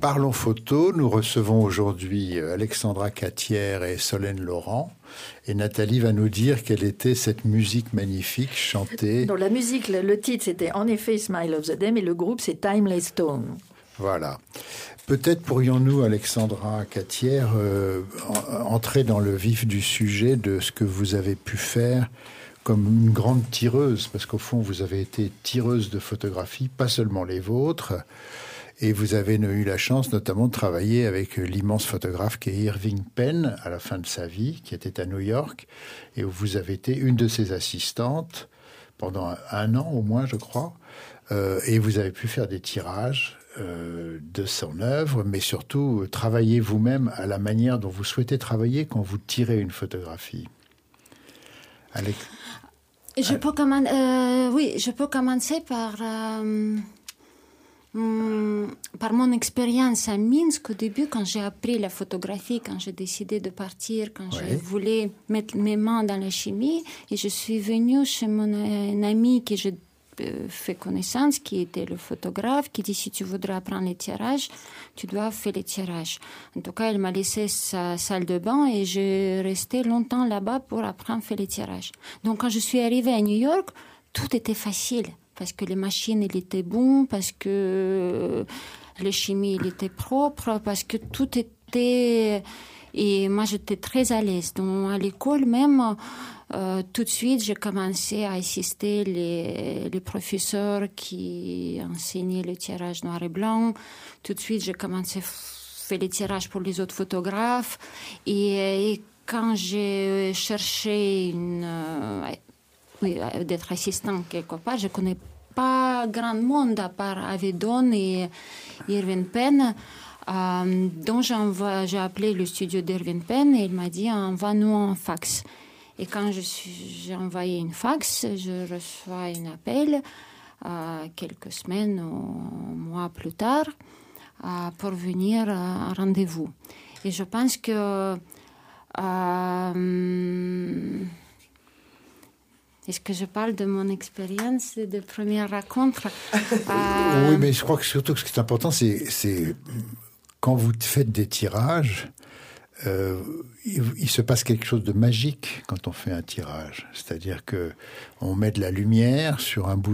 Parlons photo, nous recevons aujourd'hui Alexandra Catière et Solène Laurent. Et Nathalie va nous dire quelle était cette musique magnifique chantée. Donc la musique, le titre c'était en effet Smile of the Day, mais le groupe c'est Timeless Tone. Voilà. Peut-être pourrions-nous, Alexandra Catière, entrer dans le vif du sujet de ce que vous avez pu faire comme une grande tireuse, parce qu'au fond, vous avez été tireuse de photographies, pas seulement les vôtres, et vous avez eu la chance notamment de travailler avec l'immense photographe qui est Irving Penn à la fin de sa vie, qui était à New York, et où vous avez été une de ses assistantes pendant un an au moins, je crois, et vous avez pu faire des tirages de son œuvre, mais surtout travailler vous-même à la manière dont vous souhaitez travailler quand vous tirez une photographie. Je peux commencer par mon expérience à Minsk. Au début, quand j'ai appris la photographie, quand j'ai décidé de partir, quand je voulais mettre mes mains dans la chimie, et je suis venue chez un ami que j'ai fait connaissance, qui était le photographe, qui dit si tu voudrais apprendre les tirages, tu dois faire les tirages. En tout cas, elle m'a laissé sa salle de bain et j'ai resté longtemps là-bas pour apprendre à faire les tirages. Donc, quand je suis arrivée à New York, tout était facile parce que les machines, elles étaient bonnes, parce que les chimies, elles étaient propres, parce que tout était... Et moi, j'étais très à l'aise. Donc, à l'école même, tout de suite, j'ai commencé à assister les professeurs qui enseignaient le tirage noir et blanc. Tout de suite, j'ai commencé à faire les tirages pour les autres photographes. Et quand j'ai cherché d'être assistant quelque part, je ne connais pas grand monde à part Avedon et Irving Penn. Donc j'ai appelé le studio d'Irving Penn et il m'a dit envoie-nous un fax. Et quand j'ai envoyé une fax, je reçois un appel quelques semaines ou mois plus tard pour venir à un rendez-vous. Et je pense que est-ce que je parle de mon expérience de première rencontre Oui, mais je crois que surtout ce qui est important, c'est quand vous faites des tirages, il se passe quelque chose de magique quand on fait un tirage. C'est-à-dire qu'on met de la lumière sur un bout